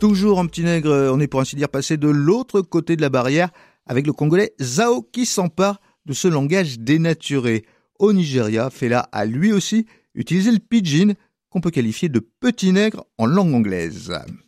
Toujours en petit nègre, on est pour ainsi dire passé de l'autre côté de la barrière avec le Congolais Zao qui s'empare de ce langage dénaturé. Au Nigeria, Fela a lui aussi utilisé le pidgin qu'on peut qualifier de petit nègre en langue anglaise.